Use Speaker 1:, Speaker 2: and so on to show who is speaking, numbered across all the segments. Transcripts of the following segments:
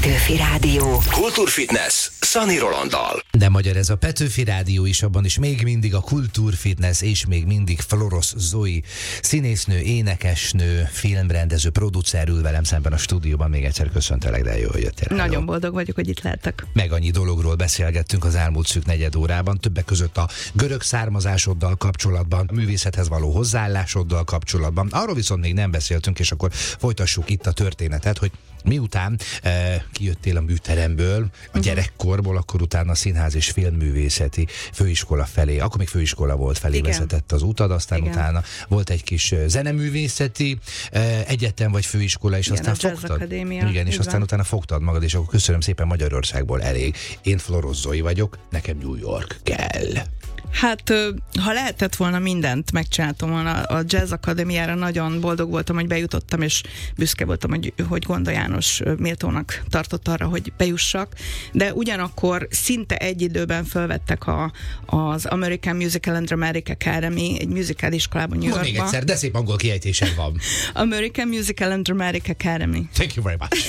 Speaker 1: Petőfi Rádió.
Speaker 2: Kultúrfitness Szani Rolanddal.
Speaker 3: De magyar ez a Petőfi Rádió is, abban is még mindig a kultúrfitness, és még mindig Florosz Zoe, színésznő, énekesnő, filmrendező, producer ül velem szemben a stúdióban. Még egyszer köszöntelek, de jó, hogy jöttél.
Speaker 4: Nagyon boldog vagyok, hogy itt lehetek.
Speaker 3: Meg annyi dologról beszélgettünk az elmúlt szűk negyed órában, többek között a görög származásoddal kapcsolatban, a művészethez való hozzáállásoddal kapcsolatban. Arról viszont még nem beszéltünk, és akkor folytassuk itt a történetet, hogy miután kijöttél a műteremből, a gyerekkorból, akkor utána a Színház és Filmművészeti Főiskola felé, akkor még főiskola volt, felé vezetett az utad, aztán utána volt egy kis zeneművészeti egyetem vagy főiskola, és aztán fogtad. Igen, és aztán utána fogtad magad, és akkor köszönöm szépen, Magyarországból elég. Én Florosz Zoe vagyok, nekem New York kell.
Speaker 4: Hát, ha lehetett volna mindent, megcsináltam volna. A Jazz Akadémiára nagyon boldog voltam, hogy bejutottam, és büszke voltam, hogy Gonda János méltónak tartott arra, hogy bejussak. De ugyanakkor szinte egy időben felvettek az American Musical and Dramatic Academy, egy musical iskolában New Yorkban.
Speaker 3: Még egyszer, de szép angol kiejtésed van.
Speaker 4: American Musical and Dramatic Academy.
Speaker 3: Thank you very much.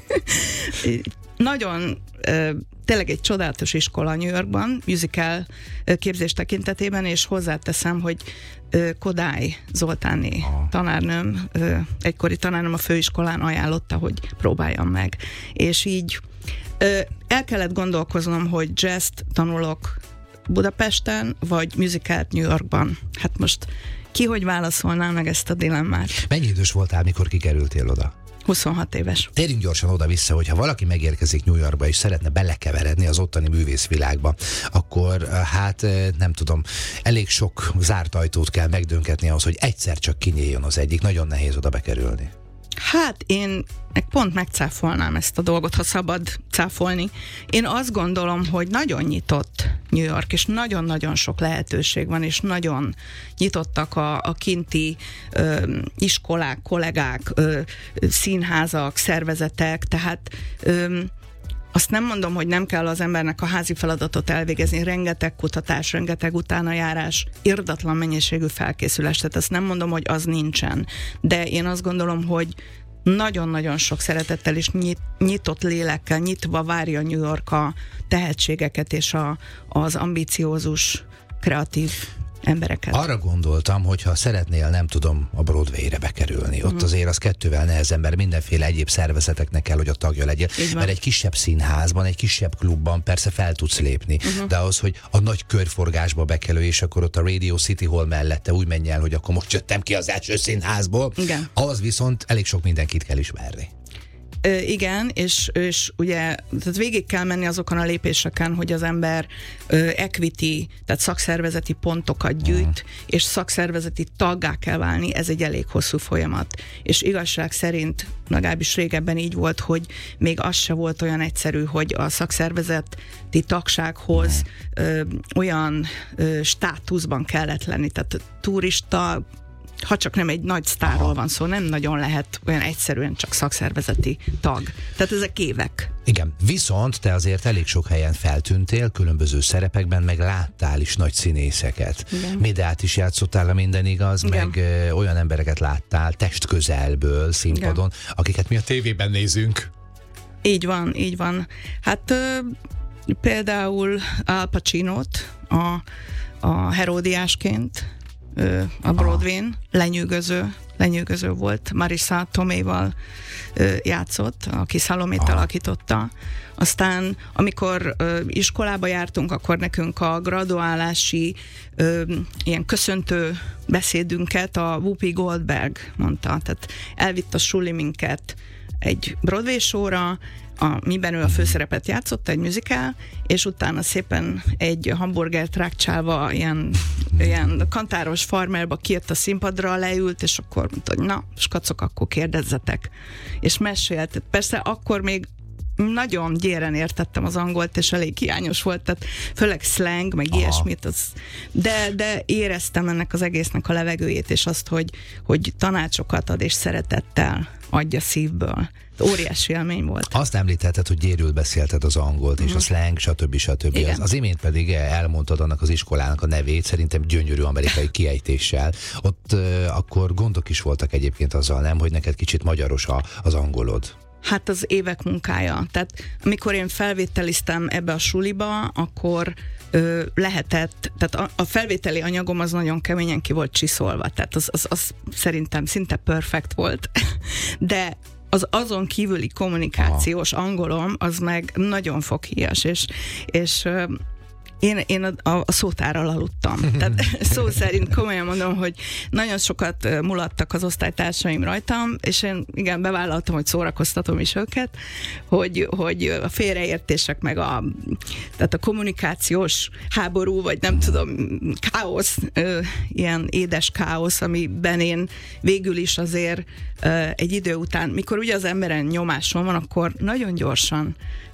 Speaker 4: Nagyon tényleg egy csodálatos iskola New Yorkban, musical képzés tekintetében, és hozzáteszem, hogy Kodály Zoltánné tanárnőm, egykori tanárnőm a főiskolán ajánlotta, hogy próbáljam meg. És így el kellett gondolkoznom, hogy jazzt tanulok Budapesten, vagy musicalt New Yorkban. Hát most ki hogy válaszolná meg ezt a dilemmát?
Speaker 3: Mennyi idős voltál, mikor kikerültél oda?
Speaker 4: 26 éves.
Speaker 3: Térjünk gyorsan oda-vissza, hogyha valaki megérkezik New Yorkba és szeretne belekeveredni az ottani művészvilágba, akkor hát nem tudom, elég sok zárt ajtót kell megdönketni ahhoz, hogy egyszer csak kinyíljon az egyik. Nagyon nehéz oda bekerülni.
Speaker 4: Hát én pont megcáfolnám ezt a dolgot, ha szabad cáfolni. Én azt gondolom, hogy nagyon nyitott New York, és nagyon-nagyon sok lehetőség van, és nagyon nyitottak a kinti iskolák, kollégák, színházak, szervezetek, tehát azt nem mondom, hogy nem kell az embernek a házi feladatot elvégezni, rengeteg kutatás, rengeteg utánajárás, irdatlan mennyiségű felkészülés, tehát azt nem mondom, hogy az nincsen. De én azt gondolom, hogy nagyon-nagyon sok szeretettel és nyitott lélekkel, nyitva várja New York a tehetségeket és az ambiciózus, kreatív embereket.
Speaker 3: Arra gondoltam, hogy ha szeretnél, nem tudom, a Broadway-re bekerülni, ott azért az kettővel nehezebb, mert mindenféle egyéb szervezeteknek kell, hogy a tagja legyél. Mert egy kisebb színházban, egy kisebb klubban persze fel tudsz lépni, de ahhoz, hogy a nagy körforgásba bekerülj, és akkor ott a Radio City Hall mellette úgy menj el, hogy akkor most jöttem ki az első színházból, az viszont elég sok mindenkit kell ismerni.
Speaker 4: Igen, és ugye tehát végig kell menni azokon a lépéseken, hogy az ember equity, tehát szakszervezeti pontokat gyűjt, és szakszervezeti taggá kell válni, ez egy elég hosszú folyamat. És igazság szerint, legalábbis régebben így volt, hogy még az se volt olyan egyszerű, hogy a szakszervezeti tagsághoz olyan státuszban kellett lenni, tehát turista, ha csak nem egy nagy sztárról van szó, nem nagyon lehet olyan egyszerűen csak szakszervezeti tag. Tehát ezek évek.
Speaker 3: Igen, viszont te azért elég sok helyen feltűntél, különböző szerepekben, meg láttál is nagy színészeket. Médiát is játszottál, a minden igaz, meg olyan embereket láttál testközelből, színpadon, akiket mi a tévében nézünk.
Speaker 4: Így van, így van. Hát például Al Pacinót a Heródiásként a Broadway-n lenyűgöző volt. Marisa Tomeival játszott, aki Salomét alakította. Aztán, amikor iskolába jártunk, akkor nekünk a graduálási ilyen köszöntő beszédünket a Whoopi Goldberg mondta. Tehát elvitt a suli minket egy Broadway show-ra, miben ő a főszerepet játszott, egy musical, és utána szépen egy hamburgert rákcsálva ilyen kantáros farmerba kijött a színpadra, leült, és akkor mondta, hogy na, skacok, akkor kérdezzetek. És mesélt. Persze akkor még nagyon gyéren értettem az angolt, és elég hiányos volt, tehát főleg slang, meg ilyesmit, de éreztem ennek az egésznek a levegőjét, és azt, hogy tanácsokat ad, és szeretettel adja szívből. Óriási élmény volt.
Speaker 3: Azt említetted, hogy gyérül beszélted az angolt, és a slang, stb. Az imént pedig elmondtad annak az iskolának a nevét, szerintem gyönyörű amerikai kiejtéssel. Ott akkor gondok is voltak egyébként azzal, nem, hogy neked kicsit magyaros az angolod.
Speaker 4: Hát az évek munkája. Tehát amikor én felvételiztem ebbe a suliba, akkor lehetett, tehát a felvételi anyagom az nagyon keményen ki volt csiszolva, tehát az szerintem szinte perfekt volt, de az azon kívüli kommunikációs angolom, az meg nagyon foghíjas, és én a szótárral aludtam. Tehát szó szerint komolyan mondom, hogy nagyon sokat mulattak az osztálytársaim rajtam, és én igen, bevállaltam, hogy szórakoztatom is őket, hogy a félreértések, meg tehát a kommunikációs háború, vagy nem tudom, káosz, ilyen édes káosz, amiben én végül is azért egy idő után, mikor ugye az emberen nyomáson van, akkor nagyon gyorsan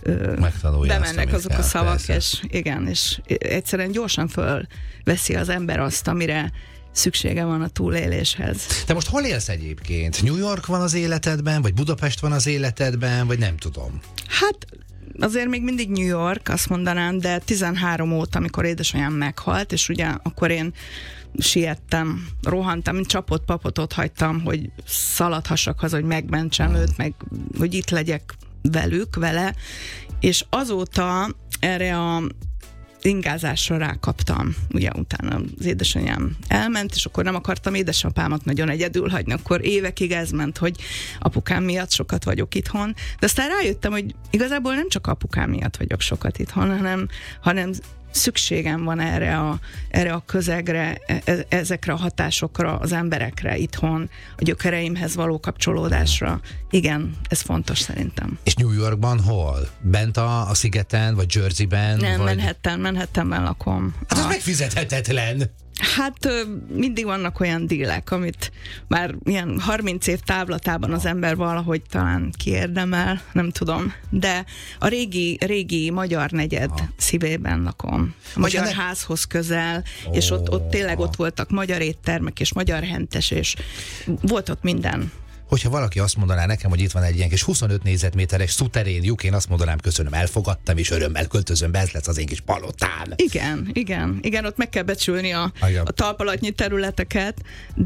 Speaker 4: bemennek azok a szavak, és igen, és egyszerűen gyorsan fölveszi az ember azt, amire szüksége van a túléléshez.
Speaker 3: Te most hol élsz egyébként? New York van az életedben, vagy Budapest van az életedben, vagy nem tudom?
Speaker 4: Hát azért még mindig New York, azt mondanám, de 13 óta, amikor édesanyám meghalt, és ugye akkor én siettem, rohantam, csapott papot ott hagytam, hogy szaladhassak haza, hogy megmentsem őt, meg hogy itt legyek vele, és azóta erre a ingázásra rákaptam. Ugye utána az édesanyám elment, és akkor nem akartam édesapámat nagyon egyedül hagyni, akkor évekig ez ment, hogy apukám miatt sokat vagyok itthon, de aztán rájöttem, hogy igazából nem csak apukám miatt vagyok sokat itthon, hanem szükségem van erre a közegre, ezekre a hatásokra, az emberekre itthon, a gyökereimhez való kapcsolódásra. Igen, ez fontos szerintem.
Speaker 3: És New Yorkban hol? Bent a szigeten, vagy Jerseyben?
Speaker 4: Nem,
Speaker 3: vagy...
Speaker 4: Manhattanben lakom.
Speaker 3: Hát az megfizethetetlen!
Speaker 4: Hát mindig vannak olyan dílek, amit már ilyen 30 év távlatában az ember valahogy talán kiérdemel, nem tudom, de a régi magyar negyed szívében lakom. A magyar házhoz közel, és ott tényleg ott voltak magyar éttermek, és magyar hentes, és volt ott minden.
Speaker 3: Hogyha valaki azt mondaná nekem, hogy itt van egy ilyen kis 25 négyzetméteres szuterén lyuk, én azt mondanám, köszönöm, elfogadtam, és örömmel költözöm be, ez lesz az én kis palotám.
Speaker 4: Igen, ott meg kell becsülni a talpalatnyi területeket,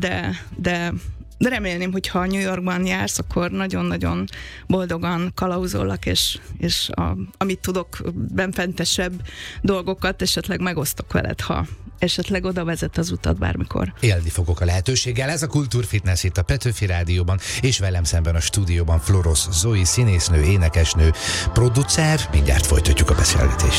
Speaker 4: de remélném, hogy ha New Yorkban jársz, akkor nagyon-nagyon boldogan kalauzolok, és amit tudok, benfentesebb dolgokat esetleg megosztok veled, ha esetleg oda vezet az utat bármikor.
Speaker 3: Élni fogok a lehetőséggel. Ez a Kultúrfitness itt a Petőfi Rádióban, és velem szemben a stúdióban Florosz Zoe, színésznő, énekesnő, producer. Mindjárt folytatjuk a beszélgetést.